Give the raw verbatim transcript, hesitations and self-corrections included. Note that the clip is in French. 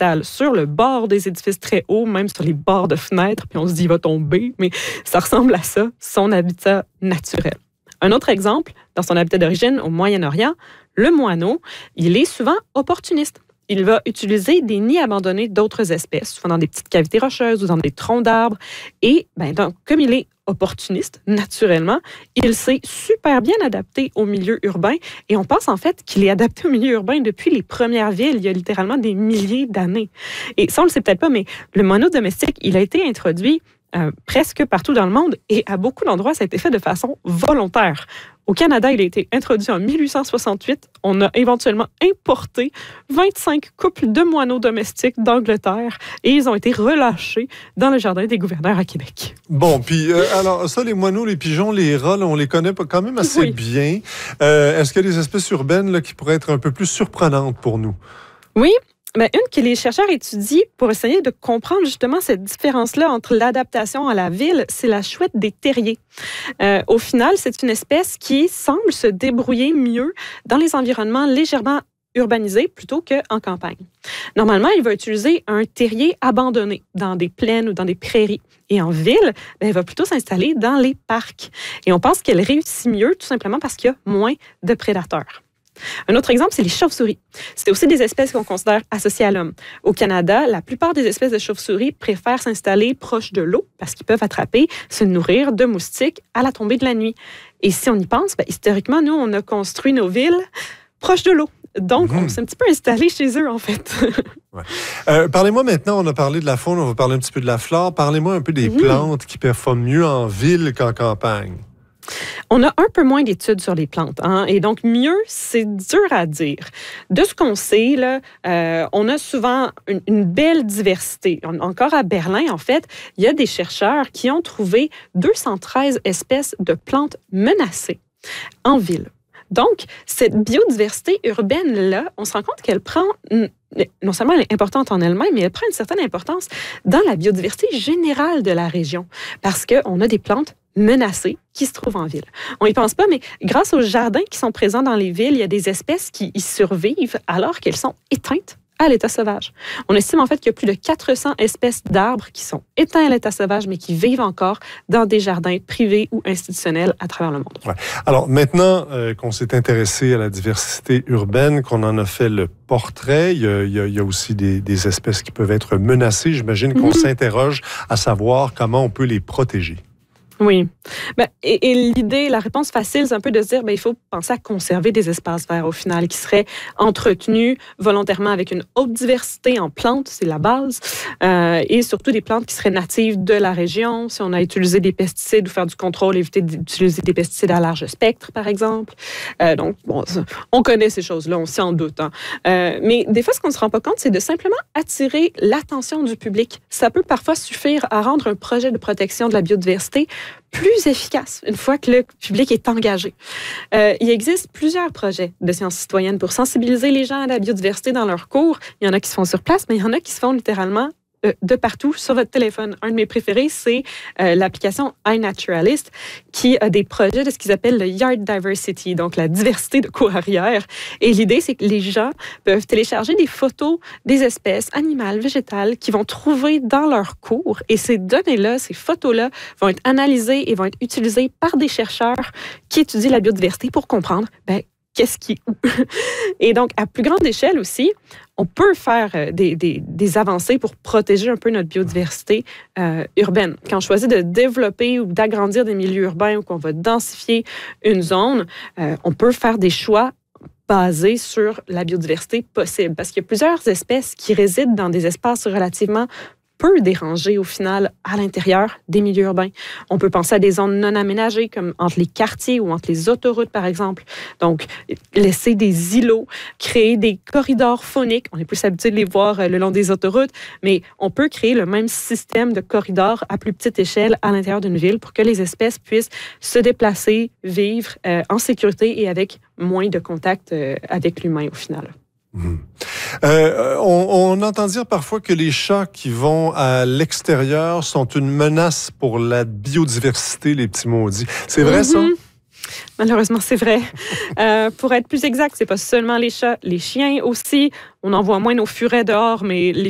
s'installe sur le bord des édifices très hauts, même sur les bords de fenêtres, puis on se dit il va tomber, mais ça ressemble à ça, son habitat naturel. Un autre exemple, dans son habitat d'origine au Moyen-Orient, le moineau, il est souvent opportuniste. Il va utiliser des nids abandonnés d'autres espèces, souvent dans des petites cavités rocheuses ou dans des troncs d'arbres. Et ben, donc, comme il est opportuniste, naturellement, il s'est super bien adapté au milieu urbain. Et on pense en fait qu'il est adapté au milieu urbain depuis les premières villes, il y a littéralement des milliers d'années. Et ça, on ne le sait peut-être pas, mais le moineau domestique, il a été introduit Euh, presque partout dans le monde et à beaucoup d'endroits, ça a été fait de façon volontaire. Au Canada, il a été introduit en mille huit cent soixante-huit. On a éventuellement importé vingt-cinq couples de moineaux domestiques d'Angleterre et ils ont été relâchés dans le jardin des gouverneurs à Québec. Bon, puis euh, alors ça, les moineaux, les pigeons, les rats, là, on les connaît quand même assez oui. bien. Euh, est-ce qu'il y a des espèces urbaines là, qui pourraient être un peu plus surprenantes pour nous? Oui. Mais une que les chercheurs étudient pour essayer de comprendre justement cette différence-là entre l'adaptation à la ville, c'est la chouette des terriers. Euh, au final, c'est une espèce qui semble se débrouiller mieux dans les environnements légèrement urbanisés plutôt qu'en campagne. Normalement, il va utiliser un terrier abandonné dans des plaines ou dans des prairies. Et en ville, ben, elle va plutôt s'installer dans les parcs. Et on pense qu'elle réussit mieux tout simplement parce qu'il y a moins de prédateurs. Un autre exemple, c'est les chauves-souris. C'est aussi des espèces qu'on considère associées à l'homme. Au Canada, la plupart des espèces de chauves-souris préfèrent s'installer proche de l'eau parce qu'ils peuvent attraper, se nourrir de moustiques à la tombée de la nuit. Et si on y pense, ben, historiquement, nous, on a construit nos villes proches de l'eau. Donc, mmh. on s'est un petit peu installé chez eux, en fait. ouais. euh, parlez-moi maintenant, on a parlé de la faune, on va parler un petit peu de la flore. Parlez-moi un peu des mmh. plantes qui performent mieux en ville qu'en campagne. On a un peu moins d'études sur les plantes, hein, et donc mieux, c'est dur à dire. De ce qu'on sait, là, euh, on a souvent une, une belle diversité. On, encore à Berlin, en fait, il y a des chercheurs qui ont trouvé deux cent treize espèces de plantes menacées en ville. Donc, cette biodiversité urbaine-là, on se rend compte qu'elle prend... non seulement elle est importante en elle-même, mais elle prend une certaine importance dans la biodiversité générale de la région, parce qu'on a des plantes menacées qui se trouvent en ville. On n'y pense pas, mais grâce aux jardins qui sont présents dans les villes, il y a des espèces qui y survivent alors qu'elles sont éteintes à l'état sauvage. On estime en fait qu'il y a plus de quatre cents espèces d'arbres qui sont éteints à l'état sauvage, mais qui vivent encore dans des jardins privés ou institutionnels à travers le monde. Ouais. Alors maintenant euh, qu'on s'est intéressé à la diversité urbaine, qu'on en a fait le portrait, il y a, il y a, il y a aussi des, des espèces qui peuvent être menacées. J'imagine qu'on mm-hmm. s'interroge à savoir comment on peut les protéger. Oui. Ben, et, et l'idée, la réponse facile, c'est un peu de se dire, ben, il faut penser à conserver des espaces verts au final qui seraient entretenus volontairement avec une haute diversité en plantes, c'est la base, euh, et surtout des plantes qui seraient natives de la région. Si on a utilisé des pesticides ou faire du contrôle, éviter d'utiliser des pesticides à large spectre, par exemple. Euh, donc, bon, on connaît ces choses-là, on s'en doute. Hein. Euh, mais des fois, ce qu'on ne se rend pas compte, c'est de simplement attirer l'attention du public. Ça peut parfois suffire à rendre un projet de protection de la biodiversité plus efficace une fois que le public est engagé. Euh, il existe plusieurs projets de sciences citoyennes pour sensibiliser les gens à la biodiversité dans leurs cours. Il y en a qui se font sur place, mais il y en a qui se font littéralement euh, de partout sur votre téléphone. Un de mes préférés, c'est euh, l'application iNaturalist qui a des projets de ce qu'ils appellent le Yard Diversity, donc la diversité de cours arrière. Et l'idée, c'est que les gens peuvent télécharger des photos des espèces animales, végétales qu'ils vont trouver dans leur cours. Et ces données-là, ces photos-là vont être analysées et vont être utilisées par des chercheurs qui étudient la biodiversité pour comprendre ben, qu'est-ce qui est où. Et donc, à plus grande échelle aussi, on peut faire des, des, des avancées pour protéger un peu notre biodiversité euh, urbaine. Quand on choisit de développer ou d'agrandir des milieux urbains ou qu'on va densifier une zone, euh, on peut faire des choix basés sur la biodiversité possible. Parce qu'il y a plusieurs espèces qui résident dans des espaces relativement peu dérangés au final à l'intérieur des milieux urbains. On peut penser à des zones non aménagées comme entre les quartiers ou entre les autoroutes, par exemple. Donc, laisser des îlots, créer des corridors fauniques. On est plus habitué de les voir le long des autoroutes, mais on peut créer le même système de corridors à plus petite échelle à l'intérieur d'une ville pour que les espèces puissent se déplacer, vivre euh, en sécurité et avec moins de contact euh, avec l'humain au final. Mmh. Euh, on, on entend dire parfois que les chats qui vont à l'extérieur sont une menace pour la biodiversité, les petits maudits. C'est vrai, mm-hmm. ça? Malheureusement, c'est vrai. Euh, pour être plus exact, c'est pas seulement les chats, les chiens aussi. On en voit moins nos furets dehors, mais les